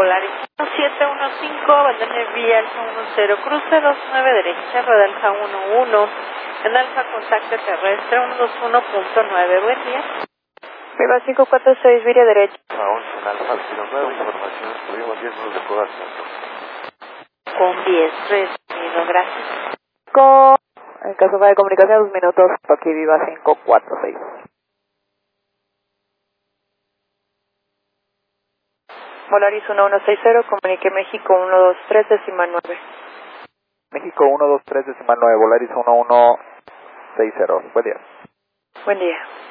Volaris 1715, abandone vía Alfa 10, cruce 29 derecha, rueda Alfa 11, en Alfa contacto terrestre 121.9, buen día. Viva 546, vía derecha. 11 en Alfa, Kilo 9, información, tuvimos 10 minutos de codazo. Con 10, recibido, gracias. En caso de comunicación, 2 minutos, aquí Viva 546. Volaris 1160, comunique México 123 decimal 9. México 123 decimal 9, Volaris 1160. Buen día. Buen día.